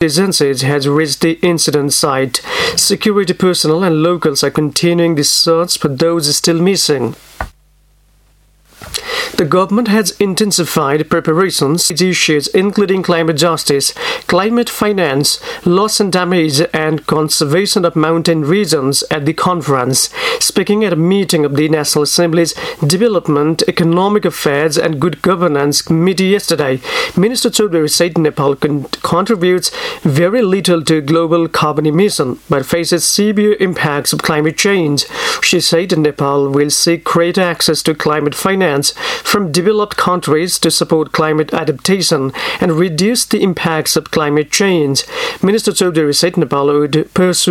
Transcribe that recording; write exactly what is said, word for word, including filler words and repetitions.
agencies has reached the incident site. Security personnel and locals are continuing the search for those still missing. The government has intensified preparations for issues including climate justice, climate finance, loss and damage, and conservation of mountain regions at the conference. Speaking at a meeting of the National Assembly's Development, Economic Affairs and Good Governance Committee yesterday, Minister Chaudhary said Nepal con- contributes very little to global carbon emission, but faces severe impacts of climate change. She said Nepal will seek greater access to climate finance from developed countries to support climate adaptation and reduce the impacts of climate change. Minister Chaudhary said Nepal would pursue